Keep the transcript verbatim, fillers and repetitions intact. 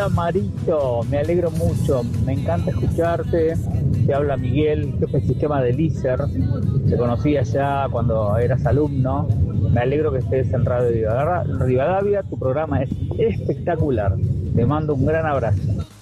Hola Marito, me alegro mucho, me encanta escucharte. Te habla Miguel, jefe de sistema de Lícer. Te conocí allá cuando eras alumno. Me alegro que estés en Radio Rivadavia. Rivadavia, tu programa es espectacular. Te mando un gran abrazo.